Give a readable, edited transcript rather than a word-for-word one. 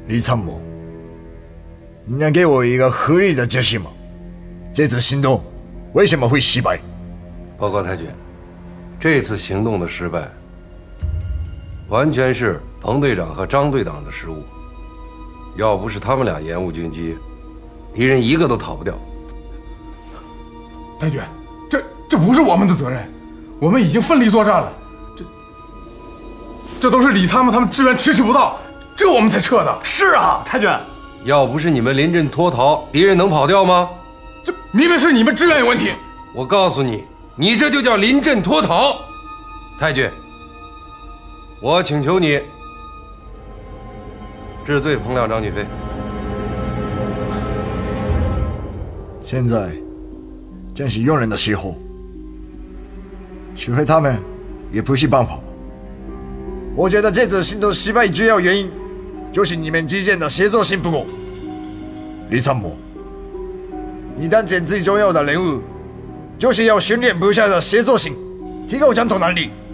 李参谋，你能给我一个合理的解释吗？这次行动为什么会失败？ 报告太君，这次行动的失败，完全是彭队长和张队长的失误。要不是他们俩延误军机，敌人一个都逃不掉。 太君，这不是我们的责任，我们已经奋力作战了。这都是李参谋他们支援迟迟不到，这我们才撤的。 是啊，太君， 要不是你们临阵脱逃，敌人能跑掉吗？ 这明明是你们支援有问题。 我告诉你，你这就叫临阵脱逃。太君，我请求你治罪彭亮、张继飞。 现在正是用人的时候，取回他们也不是办法。我觉得这次行动失败主要原因就是你们之间的协作性不够。李参谋，你当前最重要的任务就是要训练部下的协作性，提高战斗能力。